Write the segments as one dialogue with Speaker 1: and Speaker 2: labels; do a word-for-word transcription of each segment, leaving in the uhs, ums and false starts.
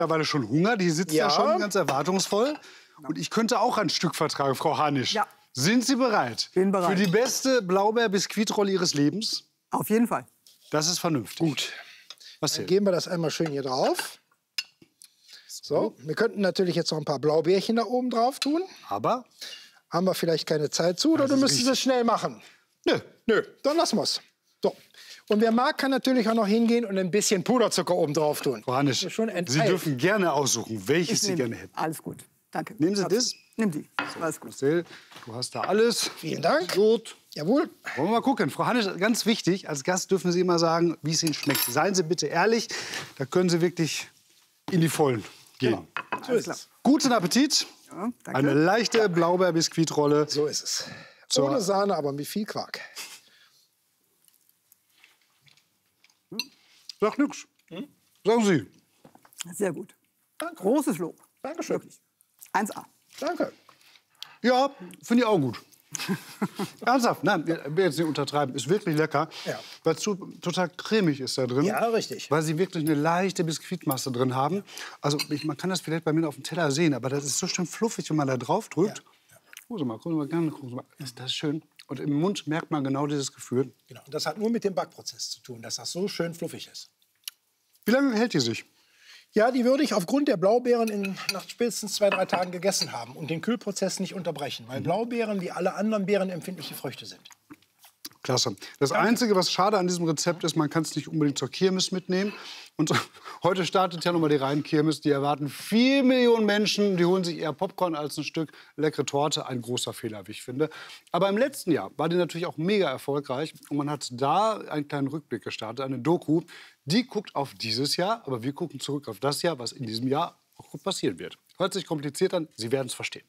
Speaker 1: mittlerweile schon Hunger. Die sitzt ja. ja schon ganz erwartungsvoll. Und ich könnte auch ein Stück vertragen, Frau Hanisch.
Speaker 2: Ja.
Speaker 1: Sind Sie bereit?
Speaker 2: Bin bereit.
Speaker 1: Für die beste Blaubeer-Biskuitrolle Ihres Lebens?
Speaker 2: Auf jeden Fall.
Speaker 1: Das ist vernünftig.
Speaker 3: Gut.
Speaker 1: Was
Speaker 3: Dann geben wir das einmal schön hier drauf. So, wir könnten natürlich jetzt noch ein paar Blaubeerchen da oben drauf tun.
Speaker 1: Aber?
Speaker 3: Haben wir vielleicht keine Zeit zu oder du müsstest es schnell machen?
Speaker 1: Nö.
Speaker 3: Nö, dann lassen wir es. So. Und wer mag, kann natürlich auch noch hingehen und ein bisschen Puderzucker oben drauf tun.
Speaker 1: Frau Hanisch, Sie dürfen gerne aussuchen, welches Sie gerne hätten.
Speaker 2: Alles gut, danke.
Speaker 1: Nehmen Sie das?
Speaker 2: Nimm die, alles gut.
Speaker 1: Marcel, du hast da alles.
Speaker 3: Vielen Dank.
Speaker 1: Gut.
Speaker 3: Jawohl.
Speaker 1: Wollen wir mal gucken. Frau Hanisch, ganz wichtig, als Gast dürfen Sie immer sagen, wie es Ihnen schmeckt. Seien Sie bitte ehrlich, da können Sie wirklich in die Vollen gehen.
Speaker 3: Genau. So ist es.
Speaker 1: Guten Appetit.
Speaker 2: Ja, danke.
Speaker 1: Eine leichte Blaubeer-Biskuitrolle.
Speaker 3: So ist es.
Speaker 1: So.
Speaker 3: Ohne Sahne, aber mit viel Quark.
Speaker 1: Sag nix. Hm? Sagen Sie.
Speaker 2: Sehr gut.
Speaker 3: Danke.
Speaker 2: Großes Lob.
Speaker 3: Dankeschön.
Speaker 2: Wirklich. eins A.
Speaker 3: Danke.
Speaker 1: Ja, finde ich auch gut. Ernsthaft, nein, ich will jetzt nicht untertreiben. Ist wirklich lecker,
Speaker 3: Ja.
Speaker 1: weil es so, total cremig ist da drin.
Speaker 3: Ja, richtig.
Speaker 1: Weil sie wirklich eine leichte Biskuitmasse drin haben. Also ich, man kann das vielleicht bei mir auf dem Teller sehen, aber das ist so schön fluffig, wenn man da drauf drückt.
Speaker 3: Ja. Ja.
Speaker 1: Gucken Sie mal, gucken Sie mal gerne, gucken Sie mal. Ist das schön? Und im Mund merkt man genau dieses Gefühl.
Speaker 3: Genau. Und das hat nur mit dem Backprozess zu tun, dass das so schön fluffig ist.
Speaker 1: Wie lange hält die sich?
Speaker 3: Ja, die würde ich aufgrund der Blaubeeren in, nach spätestens zwei, drei Tagen gegessen haben und den Kühlprozess nicht unterbrechen, weil Blaubeeren wie alle anderen Beeren empfindliche Früchte sind.
Speaker 1: Klasse. Das Einzige, was schade an diesem Rezept ist, man kann es nicht unbedingt zur Kirmes mitnehmen. Und heute startet ja noch mal die Rhein-Kirmes. Die erwarten vier Millionen Menschen. Die holen sich eher Popcorn als ein Stück leckere Torte. Ein großer Fehler, wie ich finde. Aber im letzten Jahr war die natürlich auch mega erfolgreich. Und man hat da einen kleinen Rückblick gestartet, eine Doku. Die guckt auf dieses Jahr, aber wir gucken zurück auf das Jahr, was in diesem Jahr auch gut passieren wird. Hört sich kompliziert an, Sie werden es verstehen.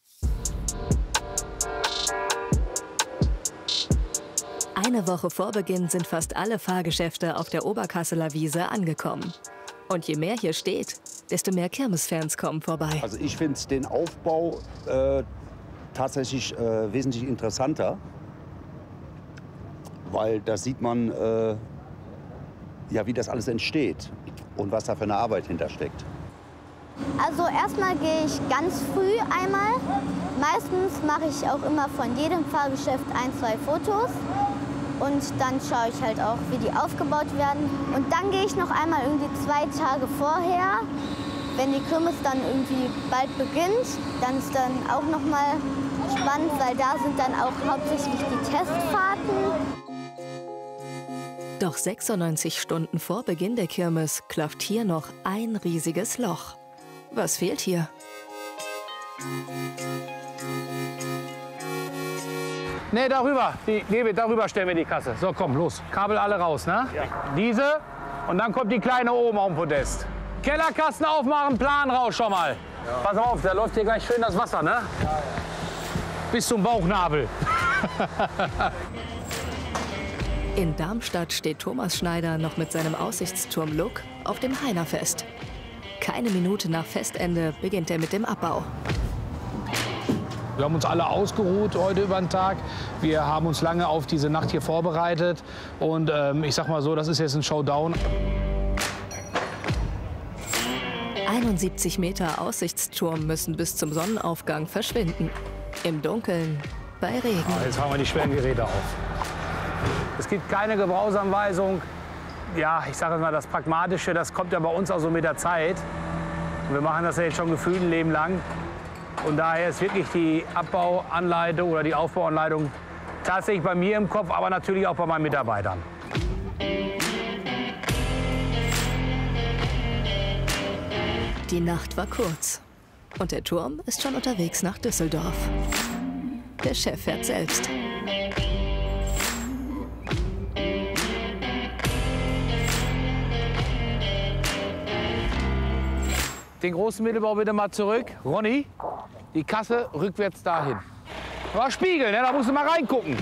Speaker 4: Eine Woche vor Beginn sind fast alle Fahrgeschäfte auf der Oberkasseler Wiese angekommen. Und je mehr hier steht, desto mehr Kirmesfans kommen vorbei.
Speaker 5: Also ich finde den Aufbau äh, tatsächlich äh, wesentlich interessanter, weil da sieht man, äh, ja, wie das alles entsteht und was da für eine Arbeit hintersteckt.
Speaker 6: Also erstmal gehe ich ganz früh einmal. Meistens mache ich auch immer von jedem Fahrgeschäft ein, zwei Fotos. Und dann schaue ich halt auch, wie die aufgebaut werden. Und dann gehe ich noch einmal irgendwie zwei Tage vorher, wenn die Kirmes dann irgendwie bald beginnt. Dann ist dann auch noch mal spannend, weil da sind dann auch hauptsächlich die Testfahrten.
Speaker 4: Doch sechsundneunzig Stunden vor Beginn der Kirmes klafft hier noch ein riesiges Loch. Was fehlt hier?
Speaker 7: Nee, darüber. Die, Gebe, darüber stellen wir die Kasse. So, komm, los. Kabel alle raus, ne? Ja. Diese. Und dann kommt die kleine oben auf dem Podest. Kellerkasten aufmachen, Plan raus schon mal. Ja. Pass auf, da läuft hier gleich schön das Wasser, ne? Ja, ja. Bis zum Bauchnabel.
Speaker 4: In Darmstadt steht Thomas Schneider noch mit seinem Aussichtsturm-Look auf dem Heinerfest. Keine Minute nach Festende beginnt er mit dem Abbau.
Speaker 7: Wir haben uns alle ausgeruht heute über den Tag. Wir haben uns lange auf diese Nacht hier vorbereitet. Und ähm, ich sag mal so, das ist jetzt ein Showdown.
Speaker 4: einundsiebzig Meter Aussichtsturm müssen bis zum Sonnenaufgang verschwinden. Im Dunkeln, bei Regen.
Speaker 7: Ah, jetzt haben wir die schweren Geräte auf. Es gibt keine Gebrauchsanweisung. Ja, ich sage mal, das Pragmatische, das kommt ja bei uns auch so mit der Zeit. Und wir machen das ja jetzt schon gefühlt ein Leben lang. Und daher ist wirklich die Abbauanleitung oder die Aufbauanleitung tatsächlich bei mir im Kopf, aber natürlich auch bei meinen Mitarbeitern.
Speaker 4: Die Nacht war kurz. Und der Turm ist schon unterwegs nach Düsseldorf. Der Chef fährt selbst.
Speaker 7: Den großen Mittelbau bitte mal zurück. Ronny, die Kasse rückwärts dahin. Aber Spiegel, ne? Da musst du mal reingucken.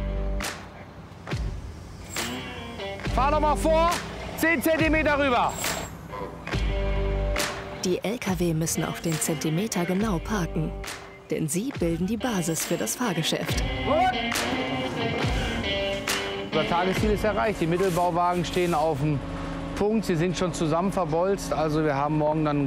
Speaker 7: Fahr doch mal vor, zehn Zentimeter rüber.
Speaker 4: Die L K W müssen auf den Zentimeter genau parken. Denn sie bilden die Basis für das Fahrgeschäft.
Speaker 7: Gut. Unser Tagesziel ist erreicht. Die Mittelbauwagen stehen auf dem Punkt. Sie sind schon zusammen verbolzt. Also wir haben morgen dann